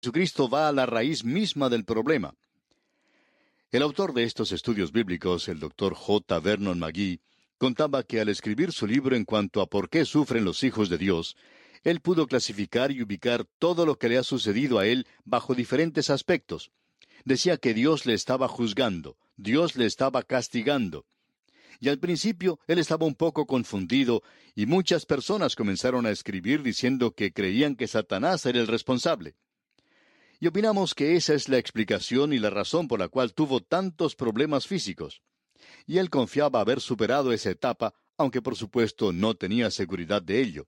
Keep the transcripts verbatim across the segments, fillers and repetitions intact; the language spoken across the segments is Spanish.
Jesucristo va a la raíz misma del problema. El autor de estos estudios bíblicos, el doctor J. Vernon McGee, contaba que al escribir su libro en cuanto a por qué sufren los hijos de Dios, él pudo clasificar y ubicar todo lo que le ha sucedido a él bajo diferentes aspectos. Decía que Dios le estaba juzgando, Dios le estaba castigando. Y al principio él estaba un poco confundido, y muchas personas comenzaron a escribir diciendo que creían que Satanás era el responsable. Y opinamos que esa es la explicación y la razón por la cual tuvo tantos problemas físicos. Y él confiaba haber superado esa etapa, aunque por supuesto no tenía seguridad de ello.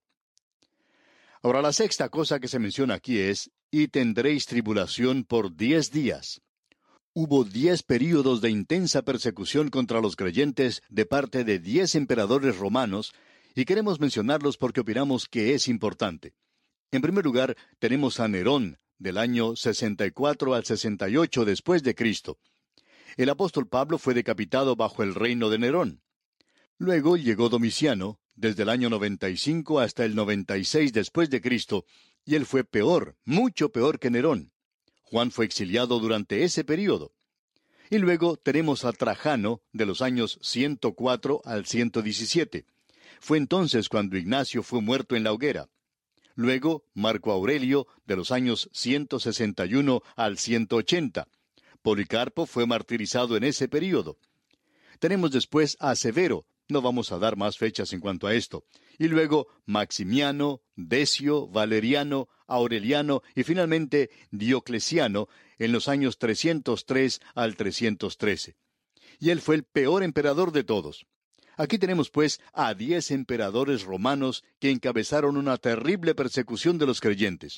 Ahora, la sexta cosa que se menciona aquí es, y tendréis tribulación por diez días. Hubo diez períodos de intensa persecución contra los creyentes de parte de diez emperadores romanos, y queremos mencionarlos porque opinamos que es importante. En primer lugar, tenemos a Nerón, del año sesenta y cuatro al sesenta y ocho después de Cristo. El apóstol Pablo fue decapitado bajo el reino de Nerón. Luego llegó Domiciano, desde el año noventa y cinco hasta el noventa y seis después de Cristo, y él fue peor, mucho peor que Nerón. Juan fue exiliado durante ese período. Y luego tenemos a Trajano, de los años ciento cuatro al ciento diecisiete. Fue entonces cuando Ignacio fue muerto en la hoguera. Luego, Marco Aurelio, de los años ciento sesenta y uno al ciento ochenta. Policarpo fue martirizado en ese período. Tenemos después a Severo, no vamos a dar más fechas en cuanto a esto. Y luego Maximiano, Decio, Valeriano, Aureliano y finalmente Diocleciano en los años trescientos tres al trescientos trece. Y él fue el peor emperador de todos. Aquí tenemos pues a diez emperadores romanos que encabezaron una terrible persecución de los creyentes.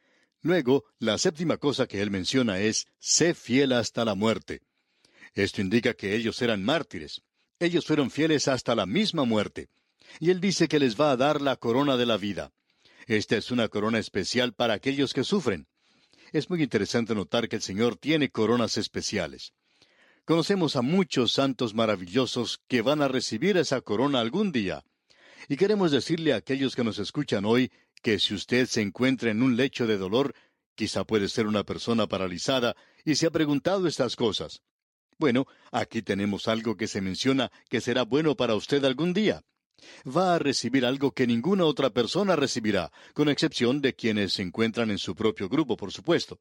Luego, la séptima cosa que él menciona es, sé fiel hasta la muerte. Esto indica que ellos eran mártires. Ellos fueron fieles hasta la misma muerte. Y él dice que les va a dar la corona de la vida. Esta es una corona especial para aquellos que sufren. Es muy interesante notar que el Señor tiene coronas especiales. Conocemos a muchos santos maravillosos que van a recibir esa corona algún día. Y queremos decirle a aquellos que nos escuchan hoy que si usted se encuentra en un lecho de dolor, quizá puede ser una persona paralizada, y se ha preguntado estas cosas. Bueno, aquí tenemos algo que se menciona que será bueno para usted algún día. Va a recibir algo que ninguna otra persona recibirá, con excepción de quienes se encuentran en su propio grupo, por supuesto.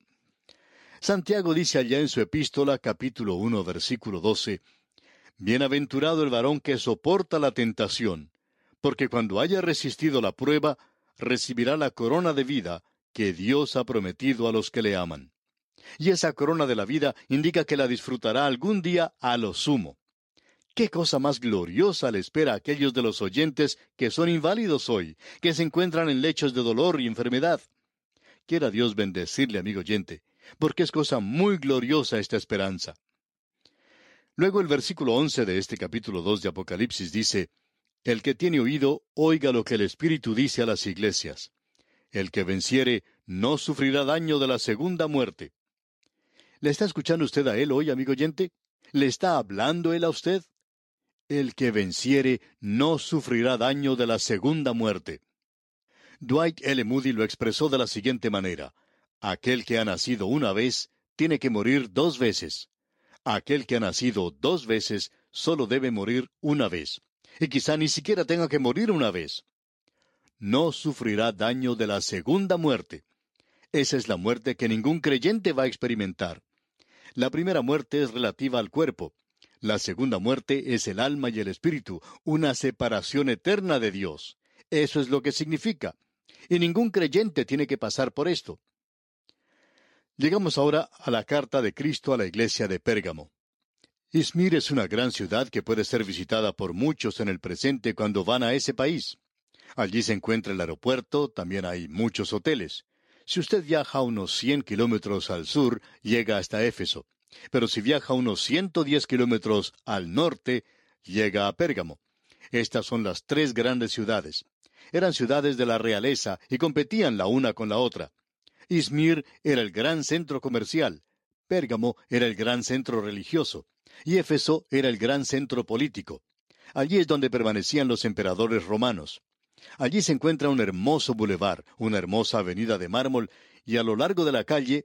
Santiago dice allá en su epístola, capítulo uno, versículo doce, Bienaventurado el varón que soporta la tentación, porque cuando haya resistido la prueba, recibirá la corona de vida que Dios ha prometido a los que le aman. Y esa corona de la vida indica que la disfrutará algún día a lo sumo. ¿Qué cosa más gloriosa le espera a aquellos de los oyentes que son inválidos hoy, que se encuentran en lechos de dolor y enfermedad? Quiera Dios bendecirle, amigo oyente, porque es cosa muy gloriosa esta esperanza. Luego el versículo once de este capítulo dos de Apocalipsis dice, El que tiene oído, oiga lo que el Espíritu dice a las iglesias. El que venciere, no sufrirá daño de la segunda muerte. ¿Le está escuchando usted a él hoy, amigo oyente? ¿Le está hablando él a usted? El que venciere, no sufrirá daño de la segunda muerte. Dwight L. Moody lo expresó de la siguiente manera. Aquel que ha nacido una vez, tiene que morir dos veces. Aquel que ha nacido dos veces, solo debe morir una vez. Y quizá ni siquiera tenga que morir una vez. No sufrirá daño de la segunda muerte. Esa es la muerte que ningún creyente va a experimentar. La primera muerte es relativa al cuerpo. La segunda muerte es el alma y el espíritu, una separación eterna de Dios. Eso es lo que significa. Y ningún creyente tiene que pasar por esto. Llegamos ahora a la carta de Cristo a la iglesia de Pérgamo. Izmir es una gran ciudad que puede ser visitada por muchos en el presente cuando van a ese país. Allí se encuentra el aeropuerto, también hay muchos hoteles. Si usted viaja unos cien kilómetros al sur, llega hasta Éfeso. Pero si viaja unos ciento diez kilómetros al norte, llega a Pérgamo. Estas son las tres grandes ciudades. Eran ciudades de la realeza y competían la una con la otra. Izmir era el gran centro comercial, Pérgamo era el gran centro religioso, y Éfeso era el gran centro político. Allí es donde permanecían los emperadores romanos. Allí se encuentra un hermoso bulevar, una hermosa avenida de mármol, y a lo largo de la calle